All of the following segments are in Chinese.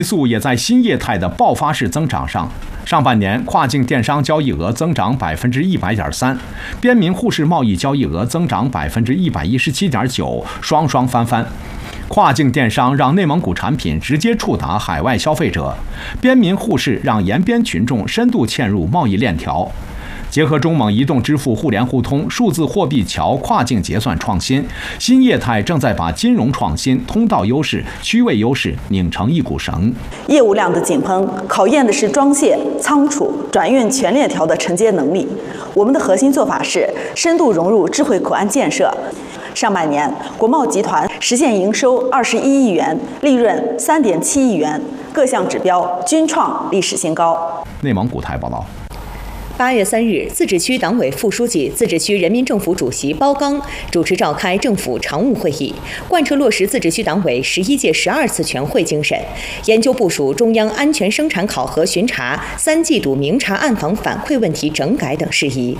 速也在新业态的爆发式增长上，上半年跨境电商交易额增长100.3%，边民沪市贸易交易额增长117.9%，双双翻番。跨境电商让内蒙古产品直接触达海外消费者，边民沪市让沿边群众深度嵌入贸易链条。结合中蒙移动支付互联互通、数字货币桥跨境结算创新，新业态正在把金融创新、通道优势、区位优势拧成一股绳。 业务量的井喷考验的是装卸、仓储、转运全链条的承接能力。我们的核心做法是深度融入智慧口岸建设。上半年，国贸集团实现营收21亿元，利润3.7亿元，各项指标均创历史新高。 内蒙古台报道。 8月3日，自治区党委副书记、自治区人民政府主席包刚主持召开政府常务会议，贯彻落实自治区党委11届12次全会精神，研究部署中央安全生产考核巡查、3季度明察暗访反馈问题整改等事宜。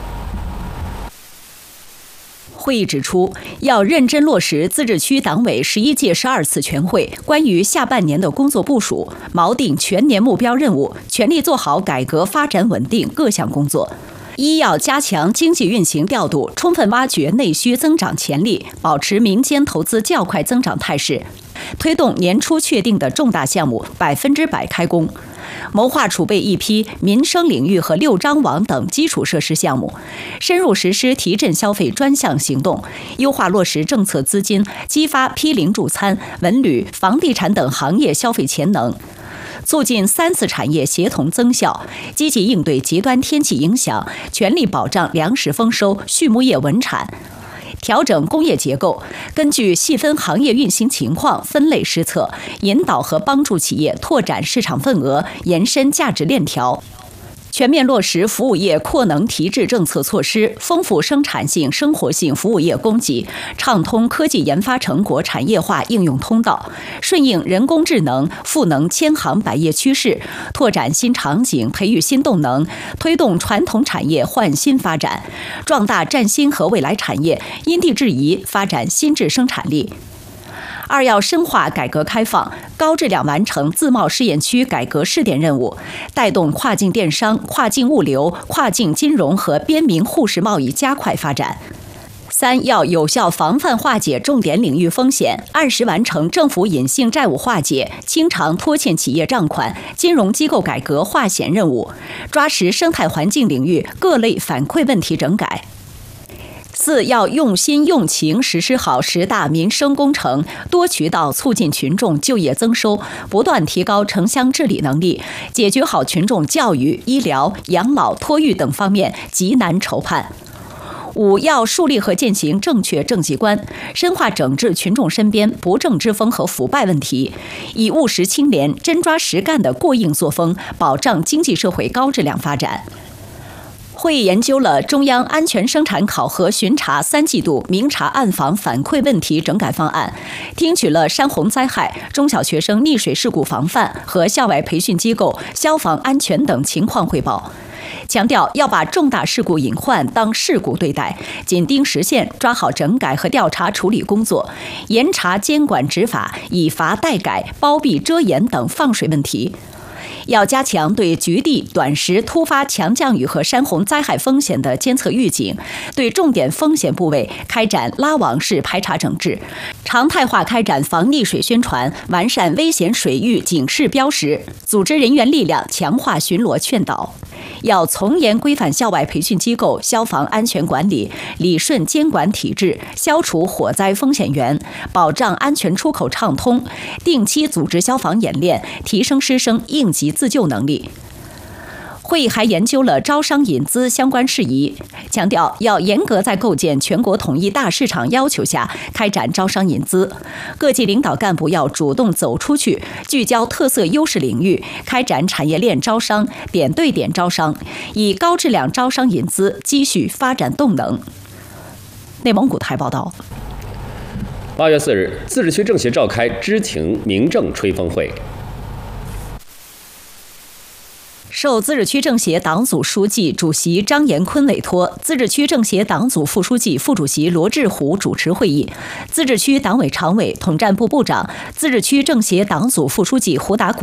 会议指出，要认真落实自治区党委11届12次全会关于下半年的工作部署，锚定全年目标任务，全力做好改革发展稳定各项工作。一要加强经济运行调度，充分挖掘内需增长潜力，保持民间投资较快增长态势，推动年初确定的重大项目100%开工。谋划储备一批民生领域和6张网等基础设施项目，深入实施提振消费专项行动，优化落实政策资金，激发批零助餐、文旅、房地产等行业消费潜能，促进3次产业协同增效，积极应对极端天气影响，全力保障粮食丰收、畜牧业稳产。调整工业结构，根据细分行业运行情况分类施策，引导和帮助企业拓展市场份额，延伸价值链条。全面落实服务业扩能提质政策措施，丰富生产性、生活性服务业供给，畅通科技研发成果产业化应用通道，顺应人工智能、赋能千行百业趋势，拓展新场景，培育新动能，推动传统产业焕新发展，壮大崭新和未来产业，因地制宜发展新质生产力。2要深化改革开放，高质量完成自贸试验区改革试点任务，带动跨境电商、跨境物流、跨境金融和边民沪市贸易加快发展。3要有效防范化解重点领域风险，按时完成政府隐性债务化解、清偿拖欠企业账款、金融机构改革化险任务，抓实生态环境领域各类反馈问题整改。4要用心用情实施好10大民生工程，多渠道促进群众就业增收，不断提高城乡治理能力，解决好群众教育、医疗、养老、托育等方面急难愁盼。5要树立和践行正确政绩观，深化整治群众身边不正之风和腐败问题，以务实清廉、真抓实干的过硬作风，保障经济社会高质量发展。会议研究了中央安全生产考核巡查3季度明察暗访反馈问题整改方案，听取了山洪灾害、中小学生溺水事故防范和校外培训机构消防安全等情况汇报，强调要把重大事故隐患当事故对待，紧盯实现，抓好整改和调查处理工作，严查监管执法，以罚代改、包庇遮掩等放水问题。要加强对局地、短时突发强降雨和山洪灾害风险的监测预警，对重点风险部位开展拉网式排查整治，常态化开展防溺水宣传，完善危险水域警示标识，组织人员力量强化巡逻劝导。要从严规范校外培训机构消防安全管理，理顺监管体制，消除火灾风险源，保障安全出口畅通，定期组织消防演练，提升师生应急自救能力。会议还研究了招商引资相关事宜，强调要严格在构建全国统一大市场要求下开展招商引资，各级领导干部要主动走出去，聚焦特色优势领域，开展产业链招商、点对点招商，以高质量招商引资积蓄发展动能。内蒙古台报道。 8月4日，自治区政协召开知情民政吹风会。 受自治区政协党组书记、主席张延坤委托，自治区政协党组副书记、副主席罗志虎主持会议。自治区党委常委、统战部部长、自治区政协党组副书记胡达古